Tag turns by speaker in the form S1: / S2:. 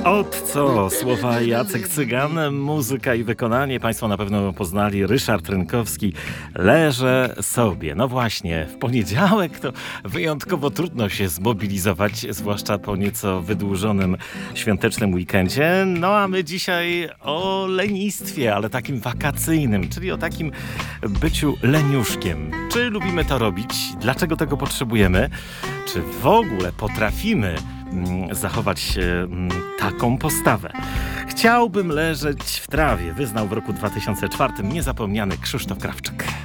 S1: Od co? Słowa Jacek Cygan, muzyka i wykonanie. Państwo na pewno poznali. Ryszard Rynkowski, Leżę sobie. No właśnie, w poniedziałek to wyjątkowo trudno się zmobilizować, zwłaszcza po nieco wydłużonym świątecznym weekendzie. No a my dzisiaj o lenistwie, ale takim wakacyjnym, czyli o takim byciu leniuszkiem. Czy lubimy to robić? Dlaczego tego potrzebujemy? Czy w ogóle potrafimy zachować taką postawę? Chciałbym leżeć w trawie, wyznał w roku 2004 niezapomniany Krzysztof Krawczyk.